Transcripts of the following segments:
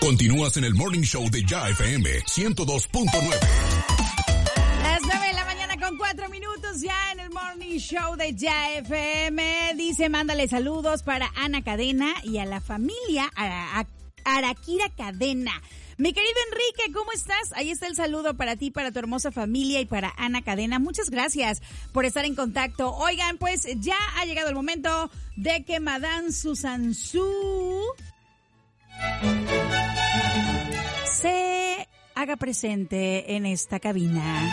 Continúas en el Morning Show de Ya FM 102.9. Las 9 de la mañana con 4 minutos ya en el Morning Show de Ya FM. Dice, mándale saludos para Ana Cadena y a la familia Araquira Cadena. Mi querido Enrique, ¿cómo estás? Ahí está el saludo para ti, para tu hermosa familia y para Ana Cadena. Muchas gracias por estar en contacto. Oigan, pues ya ha llegado el momento de que Madame Susan Su se haga presente en esta cabina.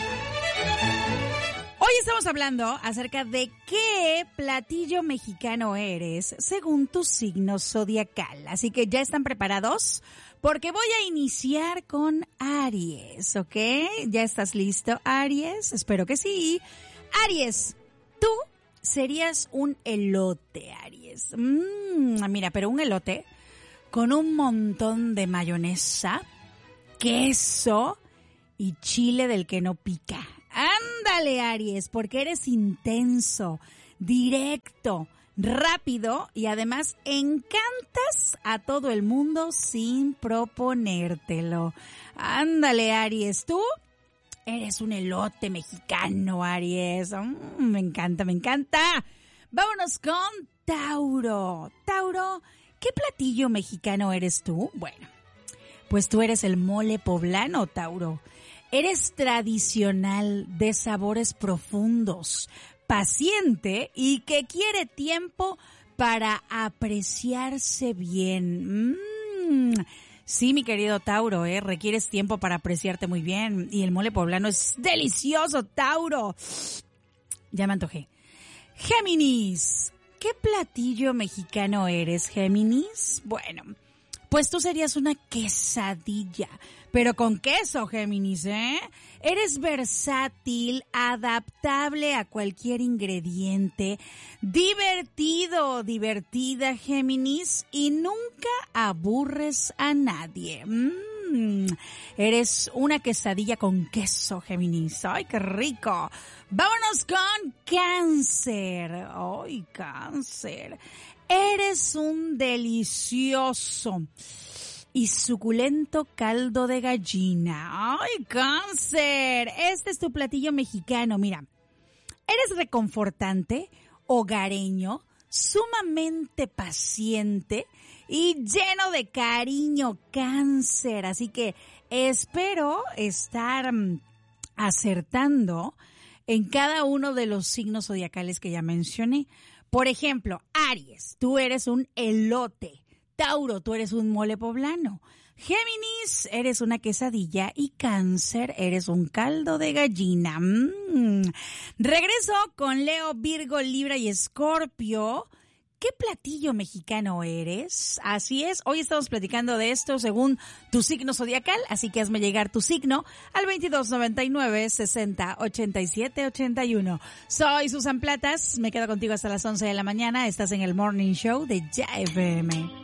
Hoy estamos hablando acerca de qué platillo mexicano eres según tu signo zodiacal. Así que ya están preparados porque voy a iniciar con Aries, ¿ok? ¿Ya estás listo, Aries? Espero que sí. Aries, tú serías un elote, Aries. Mira, pero un elote con un montón de mayonesa, queso y chile del que no pica. Ándale, Aries, porque eres intenso, directo, rápido y además encantas a todo el mundo sin proponértelo. Ándale, Aries, tú eres un elote mexicano, Aries. Me encanta, me encanta. Vámonos con Tauro. Tauro, ¿qué platillo mexicano eres tú? Bueno, pues tú eres el mole poblano, Tauro. Eres tradicional, de sabores profundos, paciente y que quiere tiempo para apreciarse bien. Sí, mi querido Tauro, requieres tiempo para apreciarte muy bien. Y el mole poblano es delicioso, Tauro. Ya me antojé. Géminis, ¿qué platillo mexicano eres, Géminis? Bueno, pues tú serías una quesadilla, pero con queso, Géminis, ¿eh? Eres versátil, adaptable a cualquier ingrediente, divertido, divertida, Géminis, y nunca aburres a nadie. Eres una quesadilla con queso, Géminis. ¡Ay, qué rico! Vámonos con Cáncer. ¡Ay, Cáncer! Eres un delicioso y suculento caldo de gallina. ¡Ay, Cáncer! Este es tu platillo mexicano. Mira, eres reconfortante, hogareño, sumamente paciente y lleno de cariño, Cáncer. Así que espero estar acertando en cada uno de los signos zodiacales que ya mencioné. Por ejemplo, Aries, tú eres un elote. Tauro, tú eres un mole poblano. Géminis, eres una quesadilla. Y Cáncer, eres un caldo de gallina. Regreso con Leo, Virgo, Libra y Escorpio. ¿Qué platillo mexicano eres? Así es, hoy estamos platicando de esto según tu signo zodiacal, así que hazme llegar tu signo al 2299-608781. Soy Susan Platas, me quedo contigo hasta las 11 de la mañana, estás en el Morning Show de Ya FM.